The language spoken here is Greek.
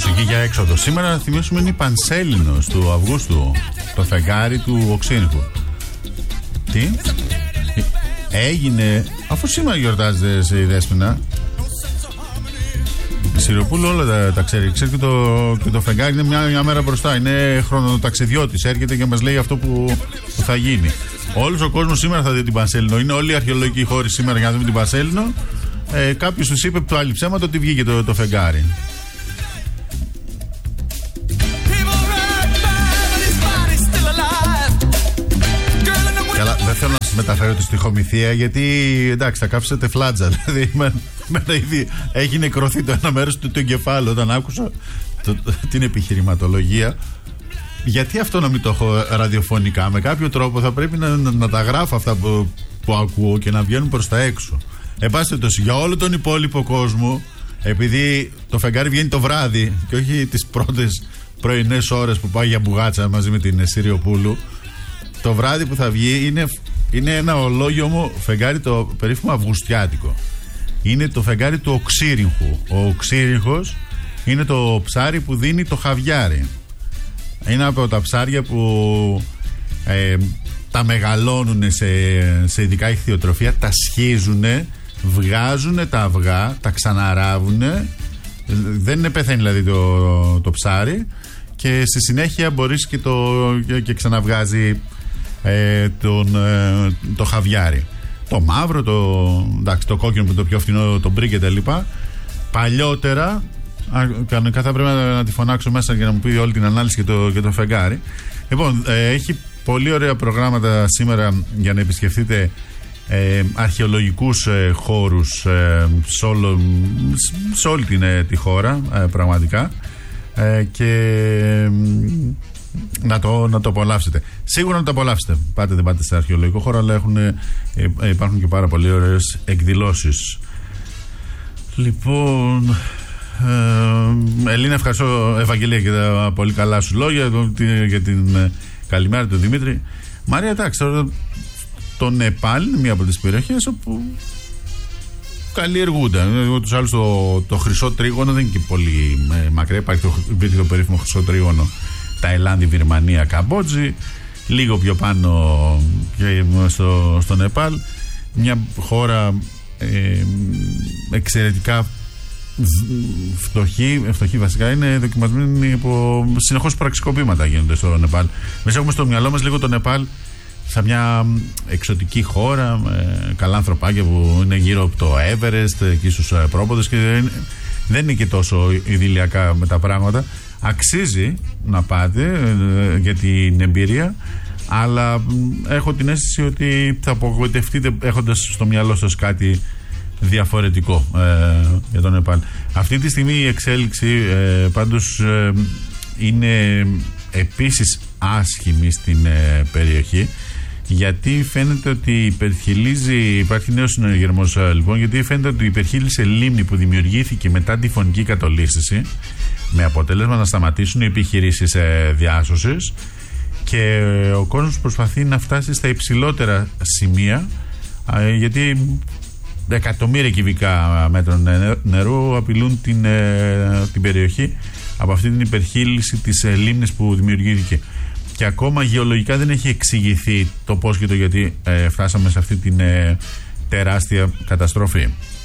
μουσική για έξοδο. Σήμερα να θυμίσουμε είναι η Πανσέλινος του Αυγούστου, το φεγγάρι του Οξύνικου. Τι? Έγινε, αφού σήμερα γιορτάζεται σε Δέσποινα. Η Σιριοπούλου όλα τα ξέρει. Ξέρει και το φεγγάρι είναι μια μέρα μπροστά. Είναι χρονοταξιδιώτης. Έρχεται και μας λέει αυτό που θα γίνει. Όλος ο κόσμος σήμερα θα δει την Πανσέλινο. Είναι όλοι οι αρχαιολογικοί χώροι σήμερα για να δούμε την Πανσέλινο. Κάποιος τους είπε του άλλη ψέματα ότι βγήκε το φεγγάρι. Καλά, δεν θέλω να σας μεταφέρω τη στιχομυθία γιατί εντάξει θα κάψετε φλάτζα. Δηλαδή ήδη έχει νεκρωθεί το ένα μέρος του εγκεφάλου όταν άκουσα την επιχειρηματολογία. Γιατί αυτό να μην το έχω ραδιοφωνικά? Με κάποιο τρόπο θα πρέπει να τα γράφω αυτά που ακούω και να βγαίνουν προς τα έξω. Επάσχετος για όλο τον υπόλοιπο κόσμο, επειδή το φεγγάρι βγαίνει το βράδυ και όχι τις πρώτες πρωινές ώρες που πάει για μπουγάτσα μαζί με την Σιριοπούλου, το βράδυ που θα βγει είναι ένα ολόγιομο φεγγάρι, το περίφημο αυγουστιάτικο. Είναι το φεγγάρι του Οξύριγχου. Ο Οξύριγχος είναι το ψάρι που δίνει το χαβιάρι. Είναι από τα ψάρια που τα μεγαλώνουν σε ειδικά ηχθειοτροφία, τα σχίζουν, βγάζουν τα αυγά, τα ξαναράβουν, δεν πεθαίνει δηλαδή το ψάρι και στη συνέχεια μπορείς και ξαναβγάζει το χαβιάρι. Το μαύρο, το κόκκινο που το πιο φθηνό, το μπρί και τα λοιπά. Παλιότερα κανονικά θα πρέπει να τη φωνάξω μέσα για να μου πει όλη την ανάλυση και το φεγγάρι. Λοιπόν, έχει πολύ ωραία προγράμματα σήμερα για να επισκεφτείτε αρχαιολογικούς χώρους σε όλη τη χώρα πραγματικά και να το απολαύσετε. Σίγουρα να το απολαύσετε. Δεν πάτε σε αρχαιολογικό χώρο, αλλά υπάρχουν και πάρα πολύ ωραίες εκδηλώσεις. Λοιπόν, Ελίνα, ευχαριστώ Ευαγγελία για τα πολύ καλά σου λόγια για την καλημέρα του Δημήτρη. Μαρία, εντάξει, το Νεπάλ είναι μία από τις περιοχές όπου καλλιεργούνται. Τους άλλους το χρυσό τρίγωνο δεν είναι και πολύ μακριά. Υπήρχε το περίφημο χρυσό τρίγωνο Ταϊλάνδη, Βυρμανία, Καμπότζη. Λίγο πιο πάνω και στο Νεπάλ. Μια χώρα εξαιρετικά φτωχή βασικά, είναι δοκιμασμένη από συνεχώς πραξικοπήματα γίνονται στο Νεπάλ. Εμείς έχουμε στο μυαλό μας λίγο το Νεπάλ σαν μια εξωτική χώρα με καλά ανθρωπάκια που είναι γύρω από το Everest, εκεί στους πρόποδες, και δεν είναι και τόσο ιδηλιακά με τα πράγματα. Αξίζει να πάτε για την εμπειρία, αλλά έχω την αίσθηση ότι θα απογοητευτείτε έχοντας στο μυαλό σας κάτι διαφορετικό για τον Νεπάλ. Αυτή τη στιγμή η εξέλιξη πάντως είναι επίσης άσχημη στην περιοχή, γιατί φαίνεται ότι υπάρχει νέος συναγερμός λοιπόν, γιατί φαίνεται ότι υπερχείλησε λίμνη που δημιουργήθηκε μετά τη φωνική κατολίσθηση, με αποτέλεσμα να σταματήσουν οι επιχειρήσεις διάσωσης και ο κόσμος προσπαθεί να φτάσει στα υψηλότερα σημεία, γιατί εκατομμύρια κυβικά μέτρων νερού απειλούν την περιοχή από αυτή την υπερχείληση της λίμνης που δημιουργήθηκε. Και ακόμα γεωλογικά δεν έχει εξηγηθεί το πώς και το γιατί φτάσαμε σε αυτή την τεράστια καταστροφή.